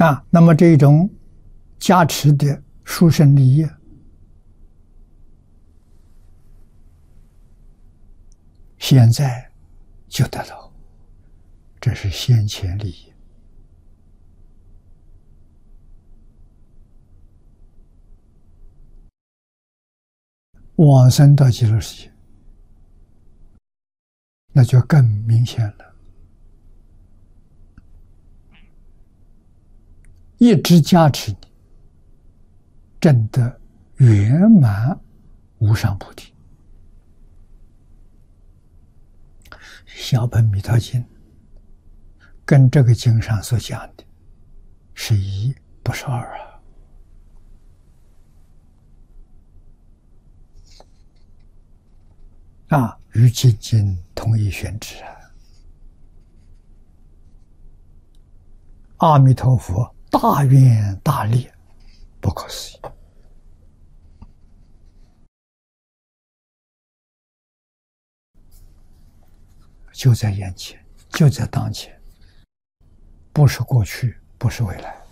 那么这种加持的殊胜利益，现在就得到，这是先前利益。往生到极乐世界，那就更明显了。一直加持你，证得圆满无上菩提。小本弥陀经跟这个经上所讲的是一，不是二与经经同一宣旨阿弥陀佛大愿大力，不可思议。就在眼前，就在当前，不是过去，不是未来。